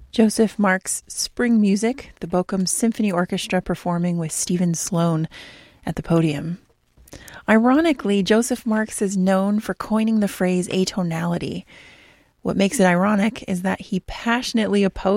Joseph Marks' Spring Music, the Bochum Symphony Orchestra performing with Stephen Sloan at the podium. Ironically, Joseph Marks is known for coining the phrase atonality. What makes it ironic is that he passionately opposes